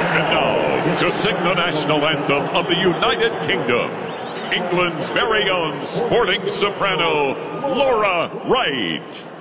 And now, to sing the national anthem of the United Kingdom, England's very own sporting soprano, Laura Wright.